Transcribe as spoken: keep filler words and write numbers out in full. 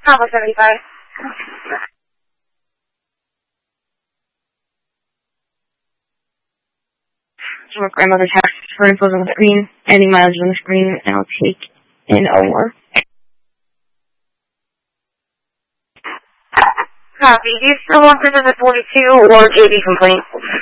Papa seventy-five. So my grandmother's house for info on the screen. Any mileage on the screen, and I'll take an Omar. Copy. Do you still want this as a forty-two or J B complaint?